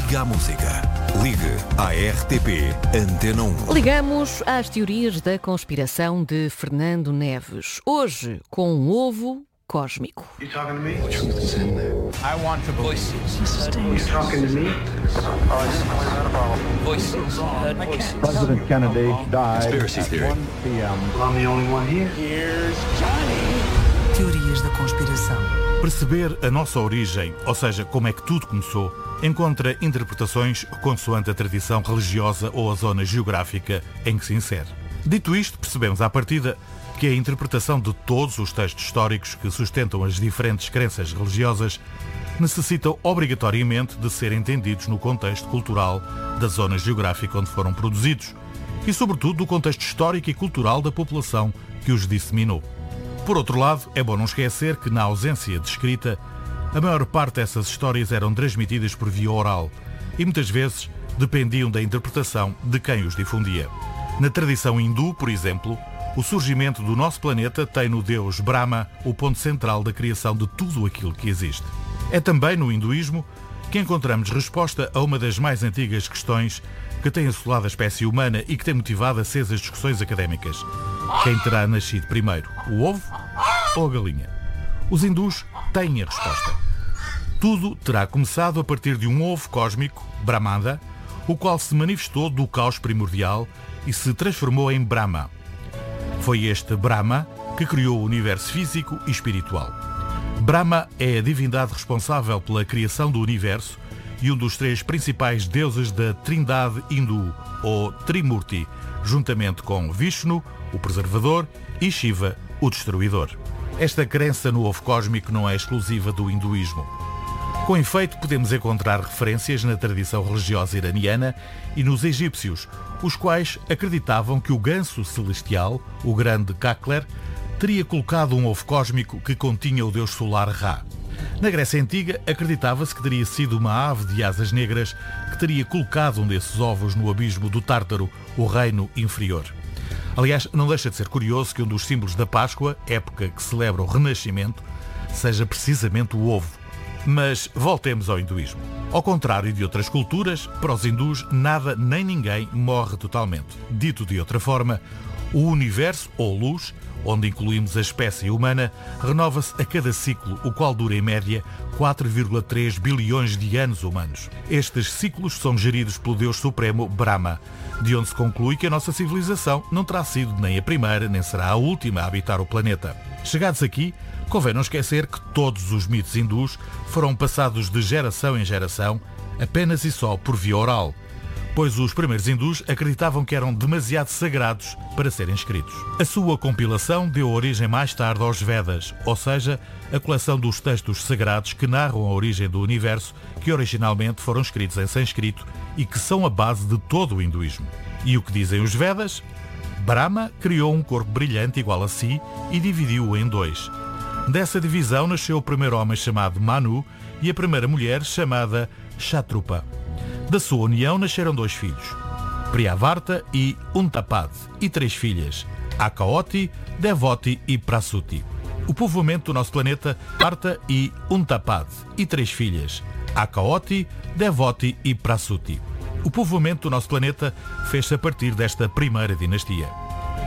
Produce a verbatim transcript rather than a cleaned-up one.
Liga à música. Ligue à R T P Antena um. Ligamos às teorias da conspiração de Fernando Neves. Hoje, com um ovo cósmico. I want to voices. You talking to me? Voices. Voices. President Kennedy died Conspiracy theory. at one p m Well, I'm the only one here. Here's Johnny. Teorias da conspiração. Perceber a nossa origem, ou seja, como é que tudo começou, encontra interpretações consoante a tradição religiosa ou a zona geográfica em que se insere. Dito isto, percebemos à partida que a interpretação de todos os textos históricos que sustentam as diferentes crenças religiosas necessitam obrigatoriamente de ser entendidos no contexto cultural da zona geográfica onde foram produzidos e, sobretudo, do contexto histórico e cultural da população que os disseminou. Por outro lado, é bom não esquecer que, na ausência de escrita, a maior parte dessas histórias eram transmitidas por via oral e, muitas vezes, dependiam da interpretação de quem os difundia. Na tradição hindu, por exemplo, o surgimento do nosso planeta tem no deus Brahma o ponto central da criação de tudo aquilo que existe. É também no hinduísmo que encontramos resposta a uma das mais antigas questões que tem assolado a espécie humana e que tem motivado acesas discussões académicas. Quem terá nascido primeiro, o ovo ou a galinha? Os hindus têm a resposta. Tudo terá começado a partir de um ovo cósmico, Brahmanda, o qual se manifestou do caos primordial e se transformou em Brahma. Foi este Brahma que criou o universo físico e espiritual. Brahma é a divindade responsável pela criação do universo e um dos três principais deuses da Trindade hindu, ou Trimurti, juntamente com Vishnu, o preservador, e Shiva, o destruidor. Esta crença no ovo cósmico não é exclusiva do hinduísmo. Com efeito, podemos encontrar referências na tradição religiosa iraniana e nos egípcios, os quais acreditavam que o ganso celestial, o grande Kakler, teria colocado um ovo cósmico que continha o deus solar Ra. Na Grécia Antiga, acreditava-se que teria sido uma ave de asas negras que teria colocado um desses ovos no abismo do Tártaro, o reino inferior. Aliás, não deixa de ser curioso que um dos símbolos da Páscoa, época que celebra o Renascimento, seja precisamente o ovo. Mas voltemos ao hinduísmo. Ao contrário de outras culturas, para os hindus nada nem ninguém morre totalmente. Dito de outra forma, o universo, ou luz, onde incluímos a espécie humana, renova-se a cada ciclo, o qual dura em média quatro vírgula três bilhões de anos humanos. Estes ciclos são geridos pelo Deus Supremo Brahma, de onde se conclui que a nossa civilização não terá sido nem a primeira, nem será a última a habitar o planeta. Chegados aqui, convém não esquecer que todos os mitos hindus foram passados de geração em geração, apenas e só por via oral, pois os primeiros hindus acreditavam que eram demasiado sagrados para serem escritos. A sua compilação deu origem mais tarde aos Vedas, ou seja, a coleção dos textos sagrados que narram a origem do universo, que originalmente foram escritos em sânscrito e que são a base de todo o hinduísmo. E o que dizem os Vedas? Brahma criou um corpo brilhante igual a si e dividiu-o em dois. Dessa divisão nasceu o primeiro homem chamado Manu e a primeira mulher chamada Kshatrupa. Da sua união nasceram dois filhos, Priyavarta e Untapad, e três filhas, Akaoti, Devoti e Prasuti. O povoamento do nosso planeta, Varta e Untapad, e três filhas, Akaoti, Devoti e Prasuti. O povoamento do nosso planeta fez-se a partir desta primeira dinastia.